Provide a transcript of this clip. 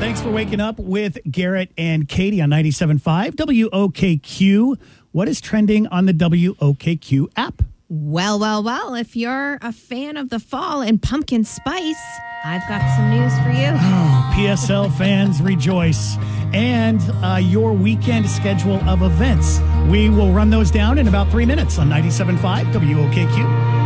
Thanks for waking up with Garrett and Katie on 97.5 WOKQ. What is trending on the WOKQ app? Well, if you're a fan of the fall and pumpkin spice, I've got some news for you. Oh, PSL fans rejoice. And your weekend schedule of events. We will run those down in about 3 minutes on 97.5 WOKQ.